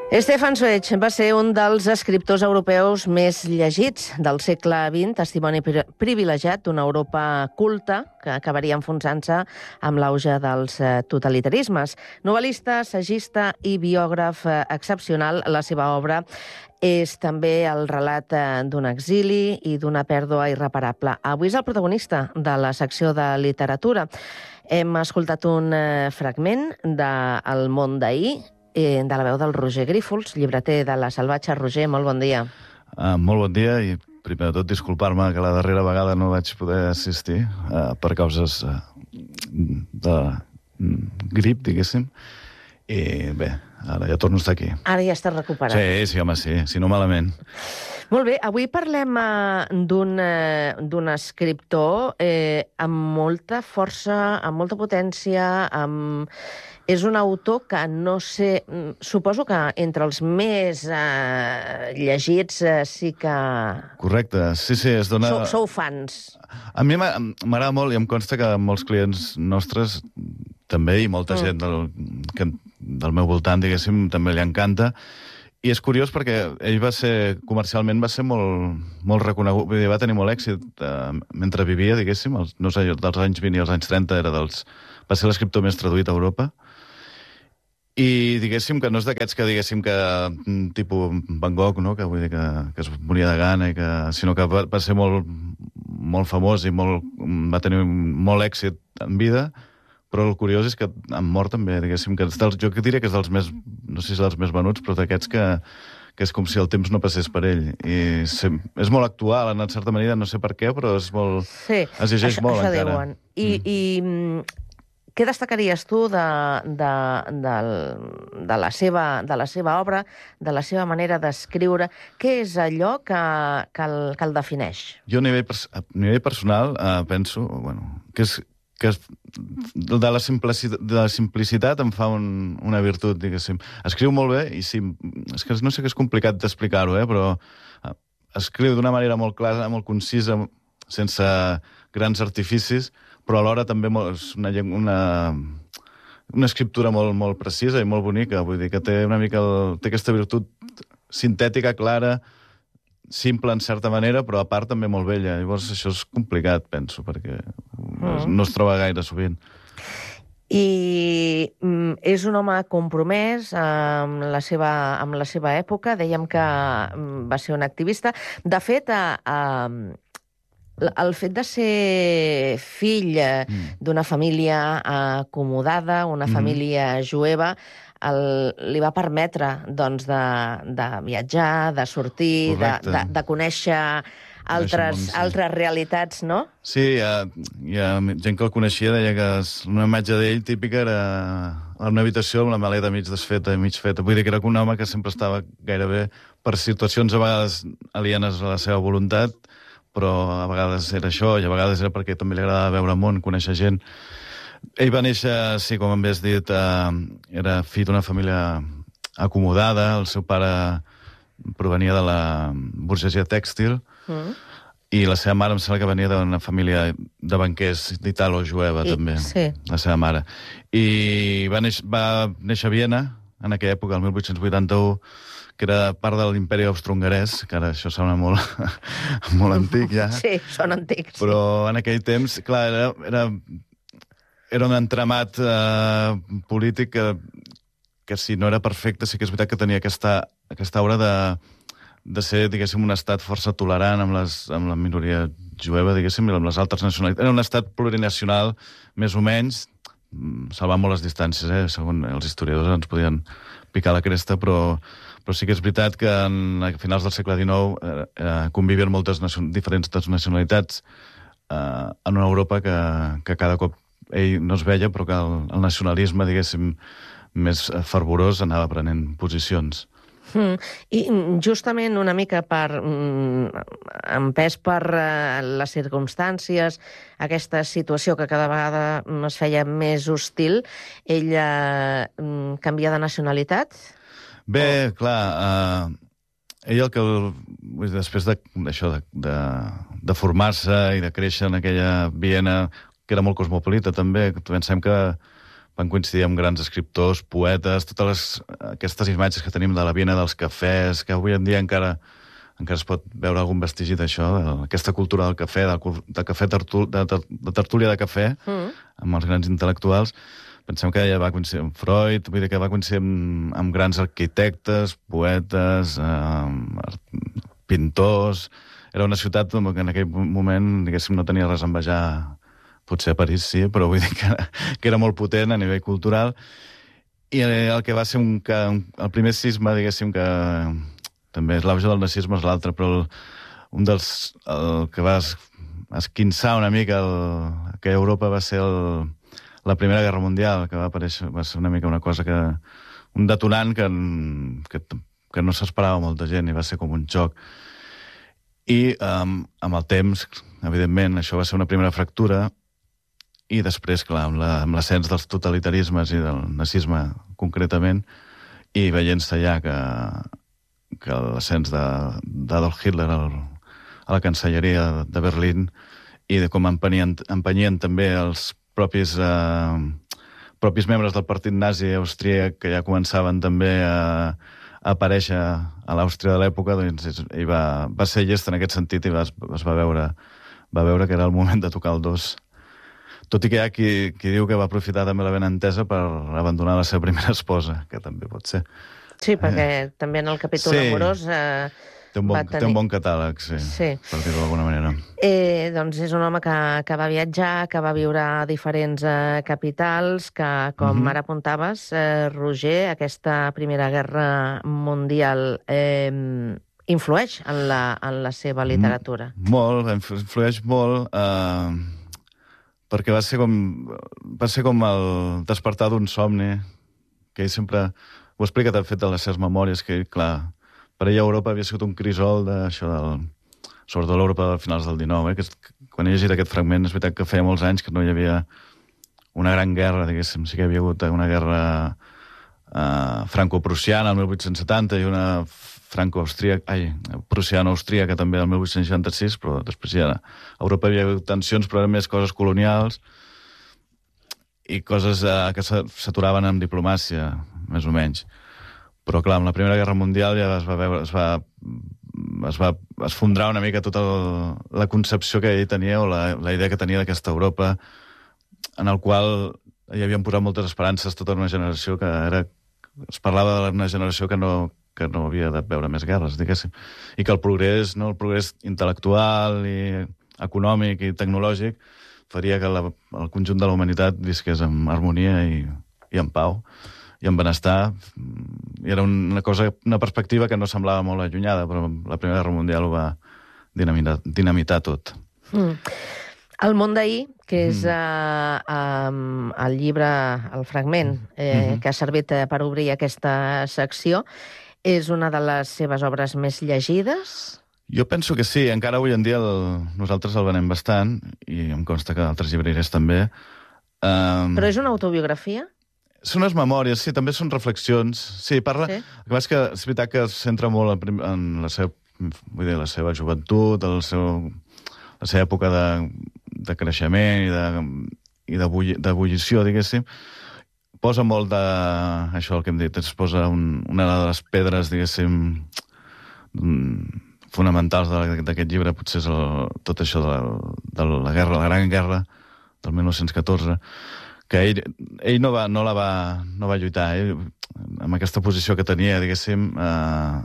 Stefan Zweig va ser un dels escriptors europeus més llegits del segle XX, testimoni privilegiat d'una Europa culta que acabaria enfonsant-se amb l'auge dels totalitarismes. Novel·lista, assagista i biògraf excepcional, la seva obra és també el relat d'un exili i d'una pèrdua irreparable. Avui és el protagonista de la secció de literatura. Hem escoltat un fragment de El món d'ahir, de la veu del Roger Grífols, llibreter de La Salvatge. Roger, molt bon dia. Molt bon dia i, primer de tot, disculpar-me que la darrera vegada no vaig poder assistir per causes de grip, diguéssim. I bé, ara ja torno a estar aquí. Ara ja estàs recuperat. Sí, home, sí, si no malament. Molt bé, avui parlem d'un escriptor amb molta força, amb molta potència, és un autor que no sé... Suposo que entre els més llegits sí que... Correcte, sí, es dona... Sou fans. A mi m'agrada molt i em consta que molts clients nostres també, i molta gent del meu voltant, diguéssim, també li encanta. I és curiós perquè ell comercialment va ser molt reconegut, vull dir, va tenir molt èxit mentre vivia, diguéssim, no sé, dels anys 20 i els anys 30 va ser l'escriptor més traduït a Europa. I diguéssim que no és d'aquests que diguéssim que tipus Van Gogh, no? Que vull dir que es moria de gana, sinó que va ser molt famós i va tenir molt èxit en vida, però el curiós és que en mort també, diguéssim, que jo diria que és dels més, no sé si dels més venuts, però d'aquests que és com si el temps no passés per ell. I és molt actual, en certa manera, no sé per què, però és molt... Sí, es llegeix molt això encara. Diuen. I què destacaries tu de la seva obra, de la seva manera d'escriure? Què és allò que el defineix? Jo a nivell personal penso que de la simplicitat em fa una virtut, diguéssim. Escriu molt bé i sí, és que no sé que és complicat d'explicar-ho, però escriu d'una manera molt clara, molt concisa, sense grans artificis, però alhora també és una escriptura molt precisa i molt bonica. Vull dir que té aquesta virtut sintètica, clara, simple en certa manera, però a part també molt bella. Llavors això és complicat, penso, perquè no es troba gaire sovint. I és un home compromès amb la seva època. Dèiem que va ser un activista. De fet, el fet de ser fill d'una família acomodada, una família jueva, li va permetre doncs, de viatjar, de sortir, de conèixer altres realitats, no? Sí, hi ha gent que el coneixia, deia que una imatge d'ell típica era en una habitació amb la maleta mig desfeta i mig feta. Vull dir que era un home que sempre estava gairebé per situacions a vegades alienes a la seva voluntat, però a vegades era això, i a vegades era perquè també li agradava veure món, conèixer gent. Ell va néixer, sí, com hem dit, era fill d'una família acomodada, el seu pare provenia de la burgesia tèxtil, i la seva mare em sembla que venia d'una família de banquers d'italo-jueva, també, la seva mare. I va néixer a Viena, en aquella època, el 1881, que era part de l'imperi austro-hongarès, que ara això sona molt antic, ja. Sí, són antics. Però en aquell temps, clar, era un entramat polític que si no era perfecte, sí que és veritat que tenia aquesta aura de ser, diguéssim, un estat força tolerant amb la minoria jueva, diguéssim, i amb les altres nacionalitats. Era un estat plurinacional, més o menys, salvant molt les distàncies, segons els historiadors ens podien picar la cresta, però sí que és veritat que a finals del segle XIX convivien moltes diferents nacionalitats en una Europa que cada cop ell no es veia, però que el nacionalisme, diguéssim, més fervorós anava prenent posicions. I justament una mica empès per les circumstàncies, aquesta situació que cada vegada es feia més hostil, ell canvia de nacionalitat? Bé, clar, ell després de formar-se i de créixer en aquella Viena, que era molt cosmopolita també, pensem que van coincidir amb grans escriptors, poetes, aquestes imatges que tenim de la Viena dels cafès, que avui en dia encara es pot veure algun vestigi d'això, d'aquesta cultura del cafè, de tertúlia de cafè, amb els grans intel·lectuals. Pensem que ella va coincidir amb Freud, vull dir que va coincidir amb grans arquitectes, poetes, pintors. Era una ciutat que en aquell moment, diguéssim, no tenia res a envejar. Potser a París sí, però vull dir que era molt potent a nivell cultural. I el que va ser el primer cisma, diguéssim, que també és l'auge del nazisme, és l'altre, però un dels que va esquinçar una mica aquella Europa va ser la Primera Guerra Mundial, que va ser una mica una cosa un detonant que no s'esperava molta gent i va ser com un xoc. I amb el temps, evidentment, això va ser una primera fractura. I després, clar, amb l'ascens dels totalitarismes i del nazisme concretament, i veient-se ja que l'ascens d'Adolf Hitler a la cancelleria de Berlín i de com empenyien també els propis membres del partit nazi austríac, que ja començaven també a aparèixer a l'Àustria de l'època, doncs ell va ser llest en aquest sentit i es va veure que era el moment de tocar el dos. Tot i que hi ha qui diu que va aprofitar també la benentesa per abandonar la seva primera esposa, que també pot ser. Sí, perquè també en el capítol amorós té un bon catàleg, sí. Per dir-ho d'alguna manera. Doncs és un home que va viatjar, que va viure a diferents capitals, que, com ara apuntaves, Roger, aquesta Primera Guerra Mundial influeix en la seva literatura. Molt, influeix molt... perquè va ser com el despertar d'un somni, que ell sempre ho explica, de fet, de les seves memòries, que, clar, per ella Europa havia sigut un crisol d'això, sobretot l'Europa de finals del XIX, que quan he llegit aquest fragment és veritat que feia molts anys que no hi havia una gran guerra, diguéssim, sí que hi havia hagut una guerra franco-prussiana el 1870 i una prussiano-austríaca també el 1866, però després ja a Europa hi havia hagut tensions, però eren més coses colonials i coses que s'aturaven amb diplomàcia, més o menys. Però, clar, amb la Primera Guerra Mundial ja es va esfondrar una mica tota la concepció que ell tenia o la idea que tenia d'aquesta Europa en el qual hi havien posat moltes esperances tota una generació que es parlava d'una generació que no havia de veure més guerres, diguéssim. I que el progrés intel·lectual i econòmic i tecnològic faria que el conjunt de la humanitat visqués en harmonia i en pau i en benestar. I era una perspectiva que no semblava molt allunyada, però la Primera Guerra Mundial ho va dinamitar tot. El món d'ahir, que és el llibre, el fragment que ha servit per obrir aquesta secció, és una de les seves obres més llegides? Jo penso que sí. Encara avui en dia nosaltres el venem bastant, i em consta que altres llibreries també. Però és una autobiografia? Són unes memòries, sí, també són reflexions. Sí, parla... Sí. El que passa que és veritat que es centra molt en la seva joventut, la seva època de creixement i d'ebullició, diguéssim. Posa molt això, el que hem dit, es posa una de les pedres, diguéssim, fonamentals d'aquest llibre, potser és tot això de la guerra, la Gran Guerra del 1914, que ell no va lluitar. Ell, amb aquesta posició que tenia, diguéssim, va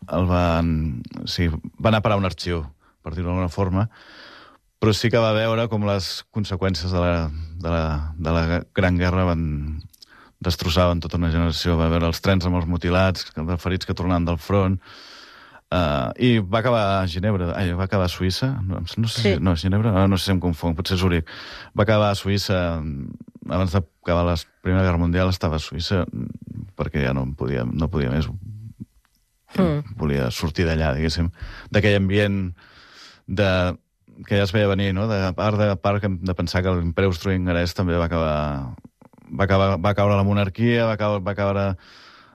anar a parar un arxiu, per dir-ho d'alguna forma, però sí que va veure com les conseqüències de la Gran Guerra destrossaven tota una generació. Va veure els trens amb els mutilats, els ferits que tornaven del front, i va acabar a Ginebra, va acabar a Suïssa, no sé Ginebra, no sé si em confon, potser Zurich. Va acabar a Suïssa, abans d'acabar la Primera Guerra Mundial estava a Suïssa, perquè ja no podia més, volia sortir d'allà, diguéssim, d'aquell ambient que ja es veia venir, no? A part de pensar que l'imperi austrohongarès també va caure la monarquia,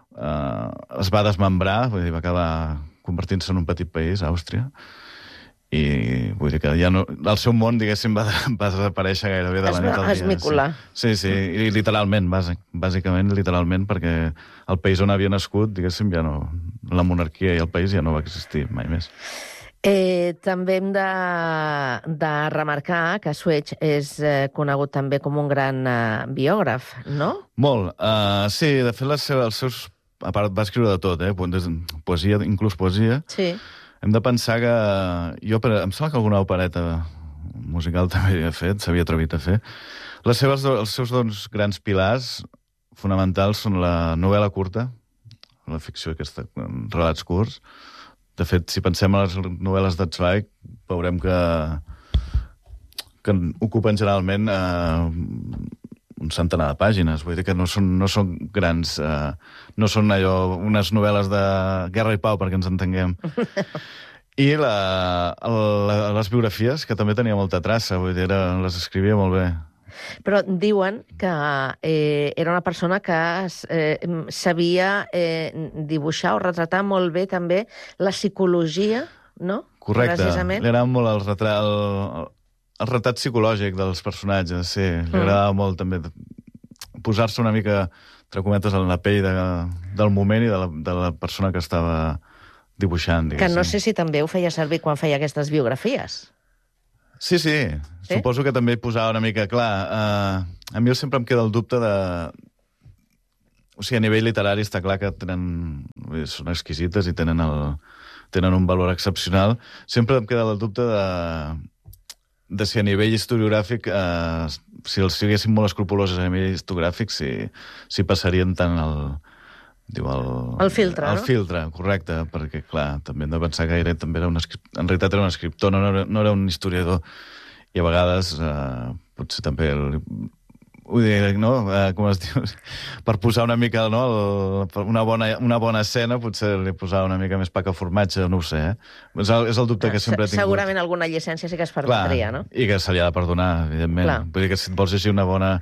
es va desmembrar, vull dir, va acabar convertint-se en un petit país, Àustria, i vull dir que ja no, el seu món, diguéssim, va desaparèixer gairebé de la nit al dia. Esmicolar. Sí, i literalment, bàsicament, literalment, perquè el país on havia nascut, diguéssim, ja no, la monarquia i el país ja no va existir mai més. També hem de remarcar que Sweig és conegut també com un gran biògraf, no? Molt. Sí, de fet, els seus... A part, va escriure de tot, poesia, inclús poesia. Sí. Hem de pensar que... Em sembla que alguna opereta musical també havia fet, s'havia atrevit a fer. Els seus dos grans pilars fonamentals són la novel·la curta, la ficció aquesta, relats curts. De fet, si pensem en les novel·les de Zweig, veurem que ocupen generalment un centenar de pàgines. Vull dir que no són grans... no són allò, unes novel·les de Guerra i Pau, perquè ens entenguem. I les biografies, que també tenia molta traça, vull dir, les escrivia molt bé. Però diuen que era una persona que sabia dibuixar o retratar molt bé també la psicologia, no? Correcte. Precisament. Li agradava molt el retrat psicològic dels personatges, sí. Li agradava molt també posar-se una mica, entre cometes, en la pell del moment i de la persona que estava dibuixant, diguéssim. Que no sé si també ho feia servir quan feia aquestes biografies. Sí. Suposo que també posava una mica... Clar, a mi sempre em queda el dubte de... O sigui, a nivell literari està clar que són exquisites i tenen un valor excepcional. Sempre em queda el dubte de si a nivell historiogràfic, si els siguessin molt escrupoloses a nivell historiogràfic, si passarien tant el filtre, no? El filtre, correcte, perquè, clar, també hem de pensar que també en realitat era un escriptor, no era un historiador, i a vegades potser també... Vull dir, no? Com es diu? Per posar una mica, no? Una bona escena, potser li posava una mica més pa que formatge, no ho sé, És el dubte que sempre he tingut. Segurament alguna llicència sí que es permetria, no? I que se li ha de perdonar, evidentment. Clar. Vull dir que si et vols llegir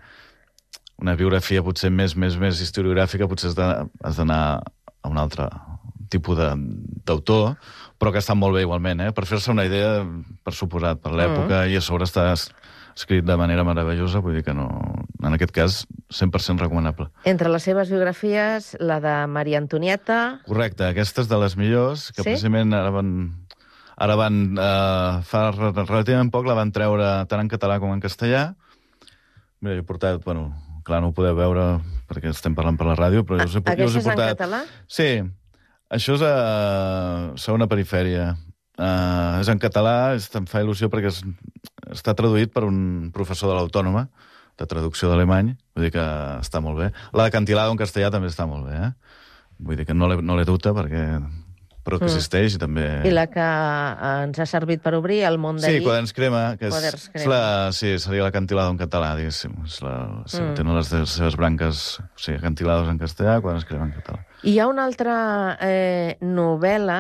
una biografia potser més historiogràfica, potser has d'anar a un altre tipus d'autor, però que està molt bé igualment, per fer-se una idea, per suposat, per l'època, i a sobre està escrit de manera meravellosa, vull dir que no... En aquest cas, 100% recomanable. Entre les seves biografies, la de Maria Antonieta... Correcte, aquesta és de les millors, que precisament ara van fa relativament poc, la van treure tant en català com en castellà. Mira, jo he portat, clar, no ho podeu veure perquè estem parlant per la ràdio, però jo us he portat... Aquesta és en català? Sí, això és a segona perifèria. És en català, em fa il·lusió perquè està traduït per un professor de l'Autònoma, de traducció d'alemany, vull dir que està molt bé. La de Cantilado en castellà també està molt bé, Vull dir que no l'he duta però que existeix i també... I la que ens ha servit per obrir, El món d'ahir... Sí, Quaderns Crema, que seria la Cantilado en català, diguéssim. Tenen les seves branques, o sigui, Cantilados en castellà, Quaderns Crema en català. Hi ha una altra novel·la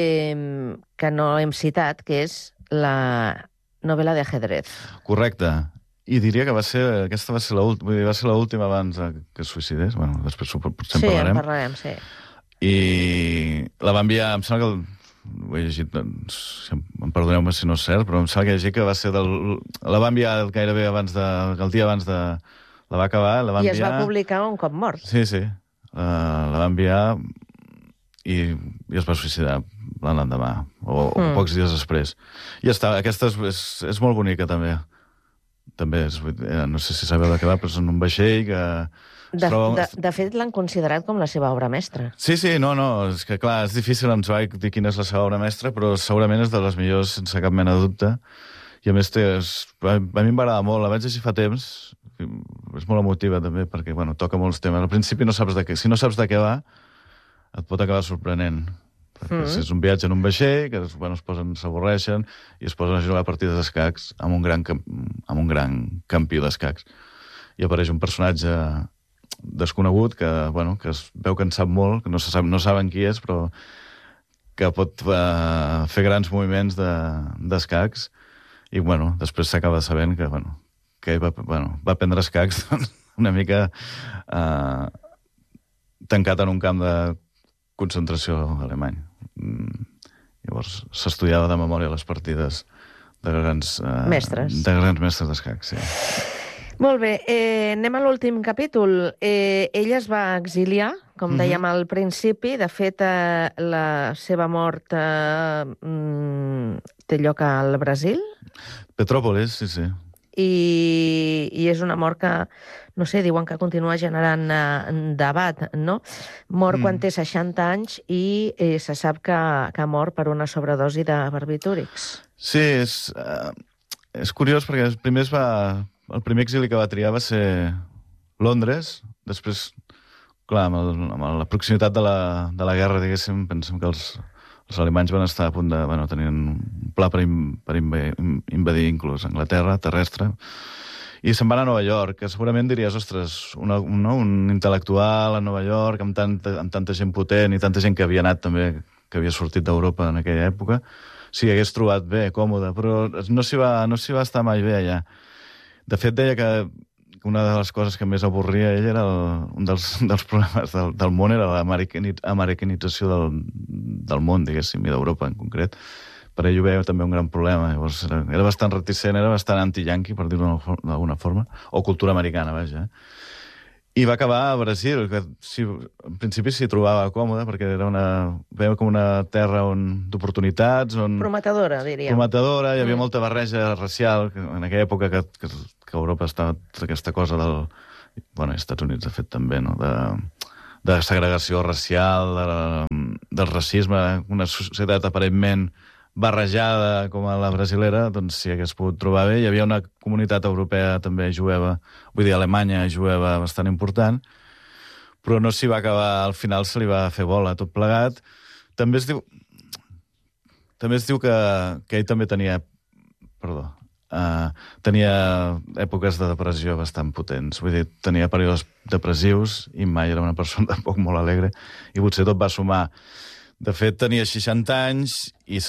que no hem citat, que és la novel·la de ajedrez. Correcte. I diria que aquesta va ser l'última abans que es suïcidés. Bueno, després potser en parlarem. Sí, en parlarem, sí. I la va enviar, em sembla que ho he llegit, em perdoneu-me si no és cert, però em sembla que he llegit que va ser la va enviar gairebé el dia abans de... La va acabar, la va enviar... I es va publicar un cop mort. Sí. La va enviar i es va suïcidar l'endemà, o pocs dies després. I aquesta és molt bonica, també. També no sé si sabeu de què va, però és en un vaixell que... De fet, l'han considerat com la seva obra mestra. Sí, no, és que clar, és difícil en Zweig dir quina és la seva obra mestra, però segurament és de les millors sense cap mena de dubte. I a més, a mi m'agrada molt, la vaig llegir fa temps, és molt emotiva també, perquè toca molts temes. Al principi si no saps de què va, et pot acabar sorprenent. És un viatge en un vaixell, que s'avorreixen i es posen a jugar partides d'escacs amb un gran campió d'escacs. I apareix un personatge desconegut que es veu que en sap molt, que no saben qui és, però que pot fer grans moviments d'escacs i després s'acaba sabent que va aprendre escacs una mica tancat en un camp de concentració alemany. Llavors s'estudiava de memòria les partides de grans mestres d'escac, sí. Molt bé, anem a l'últim capítol. Ell es va exiliar, com dèiem al principi. De fet, la seva mort té lloc al Brasil. Petròpolis, sí. I és una mort que, no sé, diuen que continua generant debat, no? Mor quan té 60 anys i se sap que ha mort per una sobredosi de barbitúrics. Sí, és curiós perquè el primer exili que va triar va ser Londres. Després, clar, amb la proximitat de la guerra, diguéssim, pensem que els alemanys van estar a punt de... Bueno, tenien un pla per invadir inclús Anglaterra, terrestre, i se'n van a Nova York, que segurament diries, ostres, un intel·lectual a Nova York, amb tanta gent potent i tanta gent que havia anat també, que havia sortit d'Europa en aquella època, sí, hagués trobat bé, còmode, però no s'hi va estar mai bé allà. De fet, deia que una de les coses que més avorria ell era un dels problemes del món era l'americanització del món, diguéssim, i d'Europa en concret. Per ell ho veia també un gran problema. Llavors, era bastant reticent, era bastant anti-yanqui, per dir-ho d'alguna forma, o cultura americana, vaja. I va acabar a Brasil, que en principi s'hi trobava còmode, perquè veia com una terra d'oportunitats, prometedora, diríem. Prometedora, hi havia molta barreja racial, en aquella època que Europa estava tota aquesta cosa bueno, als Estats Units, de fet, també, no?, de segregació racial, del racisme, una societat aparentment barrejada com a la brasilera, doncs s'hi hagués pogut trobar bé. Hi havia una comunitat europea també jueva, vull dir, Alemanya jueva bastant important, però no s'hi va acabar, al final se li va fer bola tot plegat. També es diu que ell també tenia èpoques de depressió bastant potents. Vull dir, tenia períodes depressius i mai era una persona tampoc molt alegre i potser tot va sumar. De fet, tenia 60 anys i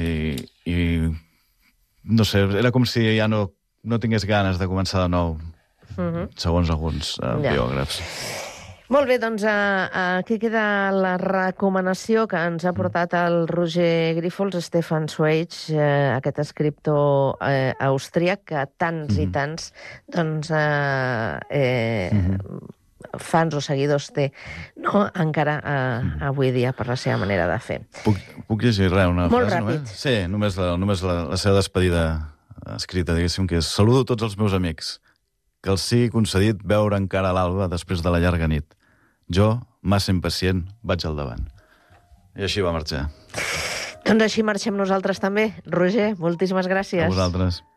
no sé, era com si ja no tingués ganes de començar de nou, segons alguns biògrafs. Molt bé, doncs aquí queda la recomanació que ens ha portat el Roger Grífols, Stefan Zweig, aquest escriptor austríac que tants i tants doncs, fans o seguidors té, no? Encara avui dia per la seva manera de fer. Puc llegir una frase? Molt ràpid. Sí, només la seva despedida escrita, diguéssim, que és: saludo tots els meus amics, que els sigui concedit veure encara l'alba després de la llarga nit. Jo, massa impacient, vaig al davant. I així va marxar. Doncs així marxem nosaltres també. Roger, moltíssimes gràcies. A vosaltres.